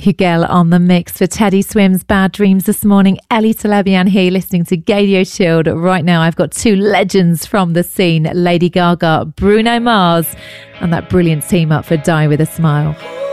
Hugel on the mix for Teddy Swims' Bad Dreams this morning. Ellie Telebian here listening to Radio Shield. Right now I've got two legends from the scene, Lady Gaga, Bruno Mars, and that brilliant team up for Die With A Smile.